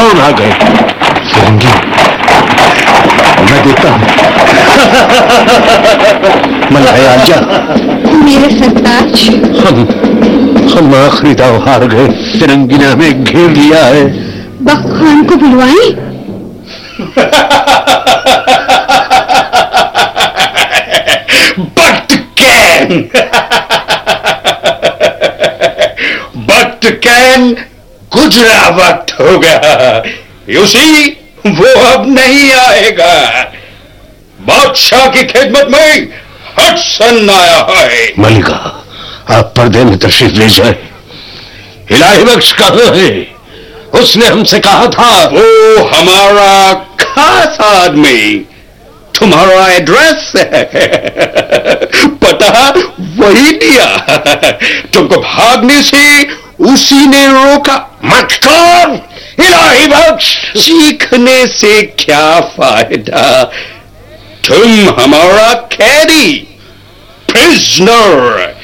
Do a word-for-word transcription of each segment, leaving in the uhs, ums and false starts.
कौन आ गए? फिरंगी, मैं देखता हूँ। मलकाया आजा। मेरे सरताज, हम हम आखिरी दाव हार गए। फिरंगी ने हमें घेर लिया है। बख्त खान को बुलवाएं? बख्त कैन बख्त कैन गुजरा वक्त हो गया। यूसी वो अब नहीं आएगा। बादशाह की खिदमत में हडसन आया है। मलिका, आप पर्दे में तशरीफ ले जाए। इलाही बख्श कहाँ है? उसने हमसे कहा था। वो हमारा खास आदमी, तुम्हारा एड्रेस पता वही दिया। तुमको भागने से उसी ने रोका। मत कर इलाही बख्श। चीखने से क्या फायदा? तुम हमारा कैदी, प्रिजनर।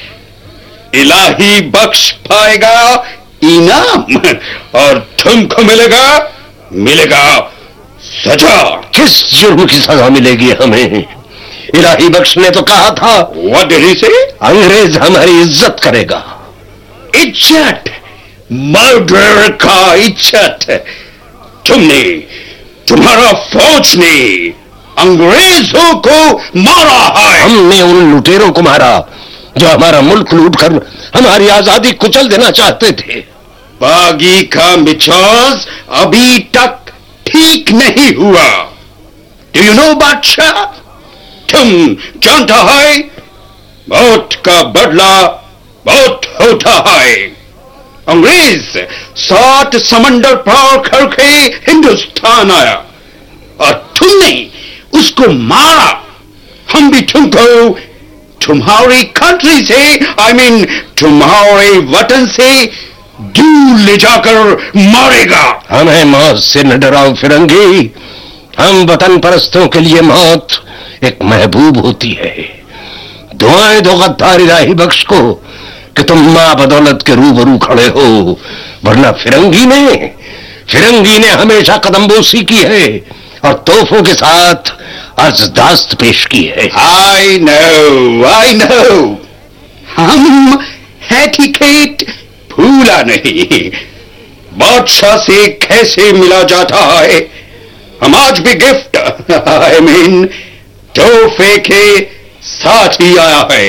इलाही बख्श पाएगा इनाम और तुमको मिलेगा मिलेगा सजा। किस जुर्म की सजा मिलेगी हमें? इलाही बख्श ने तो कहा था। What did he say? अंग्रेज हमारी इज्जत करेगा। इज्जत? मर्डर का इज्जत? तुमने, तुम्हारा फौज ने अंग्रेजों को मारा है। हमने उन लुटेरों को मारा जो हमारा मुल्क लूटकर हमारी आजादी कुचल देना चाहते थे। बागी का मिजाज अभी तक ठीक नहीं हुआ। डू यू नो बादशाह, तुम जानता है मौत का बदला बहुत होता है। अंग्रेज सात समंदर पार करके हिंदुस्तान आया और तुमने उसको मारा। हम भी तुमको तुम्हारी कंट्री से, आई मीन तुम्हारे वतन से दूर ले जाकर मारेगा। हमें मौत से न डराओ फिरंगी। हम वतन परस्तों के लिए मौत एक महबूब होती है। दुआएं दो गद्दार इलाही बख्श को कि तुम मां बदौलत के रूबरू खड़े हो, वरना फिरंगी ने फिरंगी ने हमेशा कदमबोसी की है और तोहफों के साथ अर्जदाश्त पेश की है। आई नो आई नो हम एटिकेट भूला नहीं। बादशाह से कैसे मिला जाता है। हम आज भी गिफ्ट, आई मीन तोहफे के साथ ही आया है।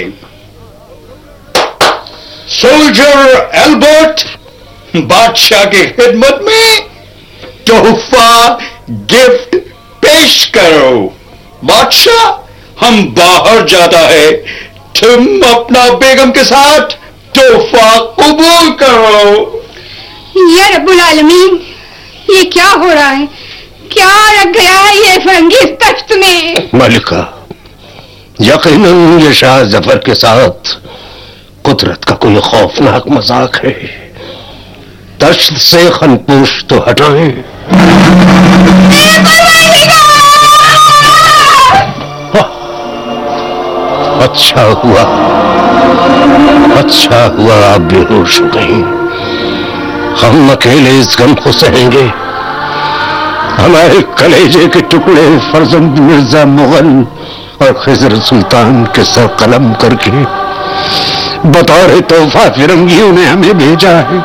सोल्जर एल्बर्ट, बादशाह की खिदमत में तोहफा गिफ्ट पेश करो। बादशाह, हम बाहर जाता है, तुम अपना बेगम के साथ तोहफा कबूल करो। या रब्बुल आलमीन, ये क्या हो रहा है? क्या रख गया है ये फिरंगी तख्त में? मलिका, यकीनन ये शाह जफर के साथ कुदरत का कोई खौफनाक मजाक है। दश्त से खनपोश तो हटाएं। अच्छा हुआ अच्छा हुआ आप बेहोश हो गई। हम अकेले इस गम को सहेंगे। हमारे कलेजे के टुकड़े फर्जंद मिर्जा मुगल और खिजर सुल्तान के सर कलम करके बतौर तोहफा फिरंगियों ने हमें भेजा है।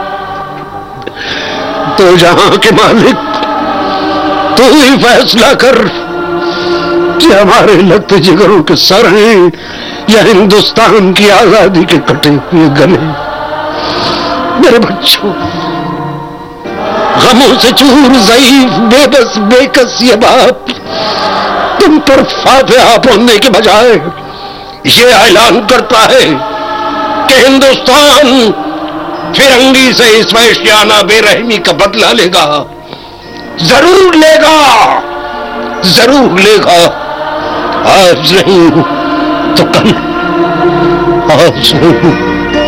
तो जहां के मालिक, तू ही फैसला कर कि हमारे लगते जिगरों के सर हैं या हिंदुस्तान की आजादी के कटे हुए गले। मेरे बच्चों, गमों से चूर, ज़ईफ, बेबस, बेकस ये बाप तुम पर फातिहा पढ़ने के बजाय ये ऐलान करता है कि हिंदुस्तान फिरंगी से इस वैश्याना बेरहमी का बदला लेगा। जरूर लेगा, जरूर लेगा। आज नहीं तो कल, आज नहीं